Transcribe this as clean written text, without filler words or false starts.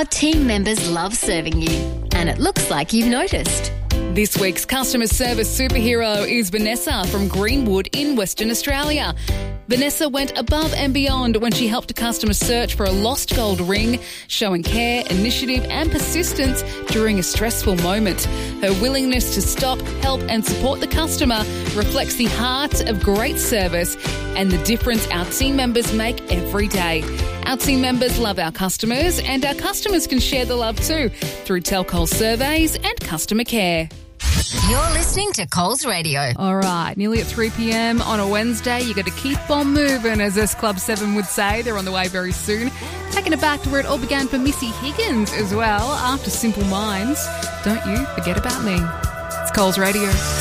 Our team members love serving you, and it looks like you've noticed. This week's customer service superhero is Vanessa from Greenwood in Western Australia. Vanessa went above and beyond when she helped a customer search for a lost gold ring, showing care, initiative and persistence during a stressful moment. Her willingness to stop, help and support the customer reflects the heart of great service and the difference our team members make every day. Our team members love our customers, and our customers can share the love too through Tell Coles surveys and customer care. You're listening to Coles Radio. All right, nearly at 3 p.m. on a Wednesday. You got to keep on moving, as S Club 7 would say. They're on the way very soon. Taking it back to where it all began for Missy Higgins as well, after Simple Minds. Don't you forget about me. It's Coles Radio.